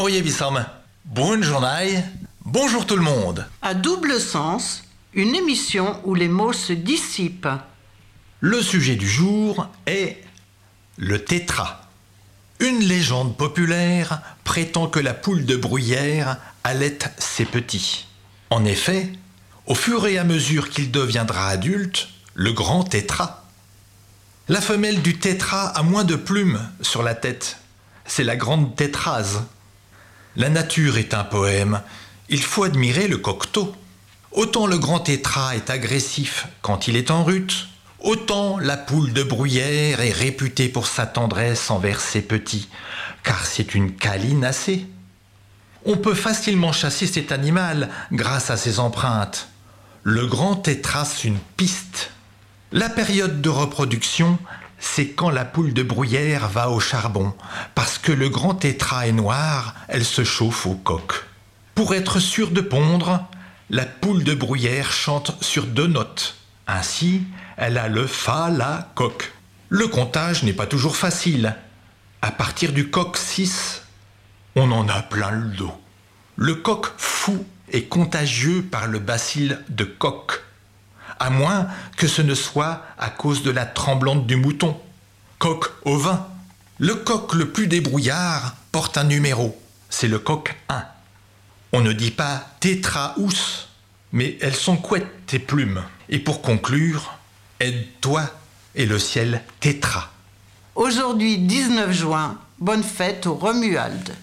Oye Bissam, bonne journée, bonjour tout le monde. À double sens, une émission où les mots se dissipent. Le sujet du jour est le tétra. Une légende populaire prétend que la poule de bruyère allaite ses petits. En effet, au fur et à mesure qu'il deviendra adulte, le grand tétra. La femelle du tétra a moins de plumes sur la tête. C'est la grande tétrase. La nature est un poème. Il faut admirer le coquetot. Autant le grand tétra est agressif quand il est en rut, autant la poule de bruyère est réputée pour sa tendresse envers ses petits, car c'est une câlinacée. On peut facilement chasser cet animal grâce à ses empreintes. Le grand tétra trace une piste. La période de reproduction, c'est quand la poule de bruyère va au charbon, parce que le grand tétra est noir, elle se chauffe au coq. Pour être sûre de pondre, la poule de bruyère chante sur 2 notes. Ainsi, elle a le fa, la, coq. Le comptage n'est pas toujours facile. À partir du coq 6, on en a plein le dos. Le coq fou est contagieux par le bacille de coq, à moins que ce ne soit à cause de la tremblante du mouton. Coq au vin. Le coq le plus débrouillard porte un numéro. C'est le coq 1. On ne dit pas tétra-housse, mais elles sont couettes, tes plumes. Et pour conclure, aide-toi et le ciel tétra. Aujourd'hui, 19 juin, bonne fête au Romuald.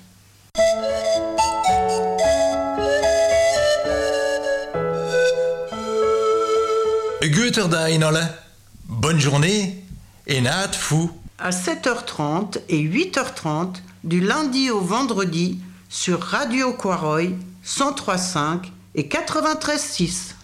Götterdeinale, bonne journée et naat fou. À 7h30 et 8h30, du lundi au vendredi, sur Radio Quaroy, 103.5 et 93.6.